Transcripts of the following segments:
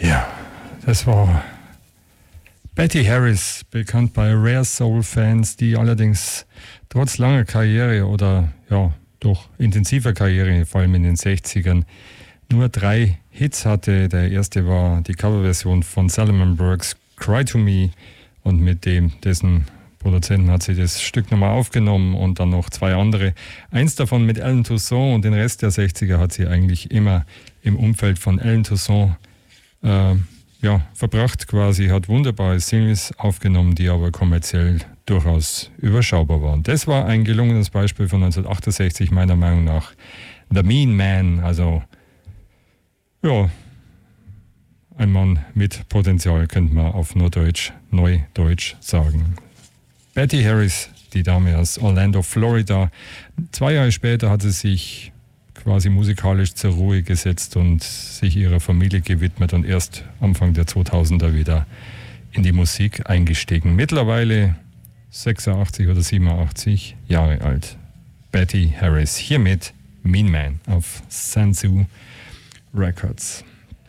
Ja, das war Betty Harris, bekannt bei Rare Soul Fans, die allerdings trotz langer Karriere oder ja, doch intensiver Karriere, vor allem in den 60ern, nur 3 Hits hatte. Der erste war die Coverversion von Salomon Burke's Cry to Me und mit dessen Produzenten hat sie das Stück nochmal aufgenommen und dann noch 2 andere. Eins davon mit Allen Toussaint und den Rest der 60er hat sie eigentlich immer im Umfeld von Allen Toussaint verbracht quasi, hat wunderbare Singles aufgenommen, die aber kommerziell durchaus überschaubar waren. Das war ein gelungenes Beispiel von 1968 meiner Meinung nach. The Mean Man, also ja, ein Mann mit Potenzial, könnte man auf Neudeutsch sagen. Betty Harris, die Dame aus Orlando, Florida. 2 Jahre später hat sie sich quasi musikalisch zur Ruhe gesetzt und sich ihrer Familie gewidmet und erst Anfang der 2000er wieder in die Musik eingestiegen. Mittlerweile 86 oder 87 Jahre alt. Betty Harris, hiermit Mean Man auf Sansu Records.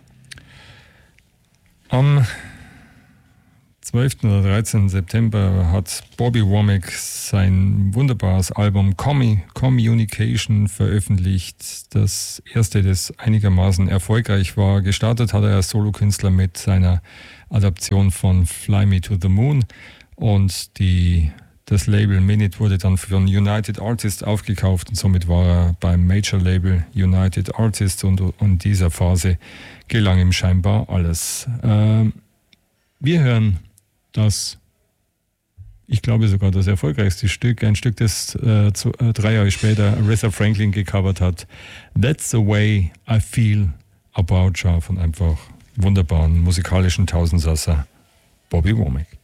Am 12. oder 13. September hat Bobby Womack sein wunderbares Album Communication veröffentlicht. Das erste, das einigermaßen erfolgreich war. Gestartet hat er als Solokünstler mit seiner Adaption von Fly Me to the Moon und das Label Minute wurde dann von United Artists aufgekauft und somit war er beim Major Label United Artists und in dieser Phase gelang ihm scheinbar alles. Wir hören ich glaube sogar das erfolgreichste Stück, ein Stück, das 3 Jahre später Aretha Franklin gecovert hat. That's the way I feel about you, von einfach wunderbaren musikalischen Tausendsasser Bobby Womack.